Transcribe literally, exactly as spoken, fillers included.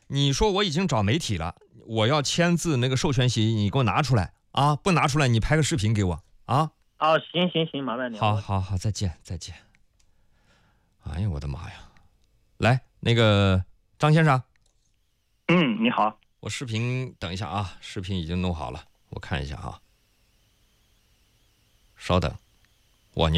你说我已经找媒体了，我要签字那个授权协议，你给我拿出来啊！不拿出来，你拍个视频给我啊！ 哦，行行行，麻烦你。 好好好，再见再见。哎呀，我的妈呀！来，那个张先生， 嗯，你好， 我视频等一下啊，视频已经弄好了，我看一下啊，稍等。